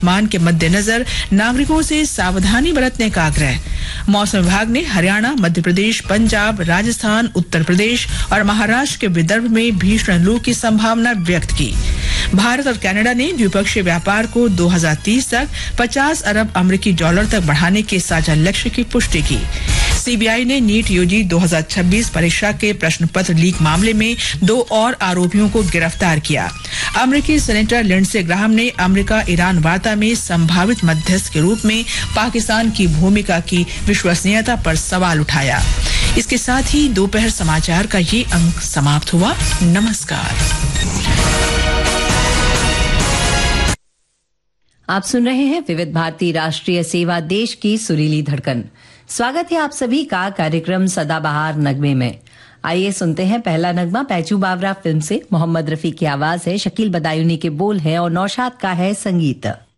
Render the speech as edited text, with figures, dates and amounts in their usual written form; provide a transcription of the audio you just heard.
मान के मद्देनजर नागरिकों से सावधानी बरतने का आग्रह। मौसम विभाग ने हरियाणा, मध्य प्रदेश, पंजाब, राजस्थान, उत्तर प्रदेश और महाराष्ट्र के विदर्भ में भीषण लू की संभावना व्यक्त की। भारत और कनाडा ने द्विपक्षीय व्यापार को 2030 तक 50 अरब अमेरिकी डॉलर तक बढ़ाने के साझा लक्ष्य की पुष्टि की। सीबीआई ने नीट यूजी 2026 परीक्षा के प्रश्न पत्र लीक मामले में 2 और आरोपियों को गिरफ्तार किया। अमेरिकी सेनेटर लिंडसे ग्राहम ने अमेरिका ईरान वार्ता में संभावित मध्यस्थ के रूप में पाकिस्तान की भूमिका की विश्वसनीयता पर सवाल उठाया। इसके साथ ही दोपहर समाचार का ये अंक समाप्त हुआ। नमस्कार। आप सुन रहे हैं विविध भारती राष्ट्रीय सेवा, देश की सुरीली धड़कन। स्वागत है आप सभी का कार्यक्रम सदाबहार नगमे में। आइए सुनते हैं पहला नगमा पैचू बावरा फिल्म से। मोहम्मद रफी की आवाज है, शकील बदायूनी के बोल हैं और नौशाद का है संगीत।